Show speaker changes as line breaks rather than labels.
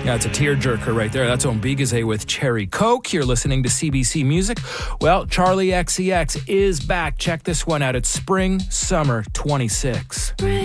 Yeah, it's a tearjerker right there. That's Ombigaze with Cherry Coke. You're listening to CBC Music. Well, Charlie XCX is back. Check this one out. It's Spring Summer 26.